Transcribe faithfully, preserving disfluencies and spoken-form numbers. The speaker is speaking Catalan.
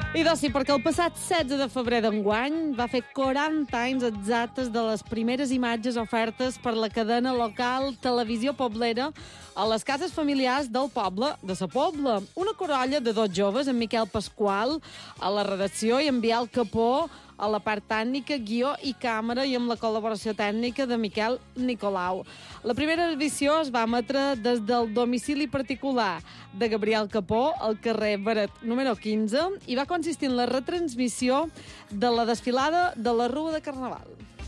I doncs sí, perquè el passat setze de febrer d'enguany va fer quaranta anys exactes de les primeres imatges ofertes per la cadena local Televisió Poblera a les cases familiars del poble de Sa Pobla. Una corolla de dos joves, en Miquel Pasqual a la redacció i en Biel Capó a la part tècnica, guió i càmera, i amb la col·laboració tècnica de Miquel Nicolau. La primera edició es va emetre des del domicili particular de Gabriel Capó, al carrer Beret número quinze, i va consistir en la retransmissió de la desfilada de la Rua de Carnaval.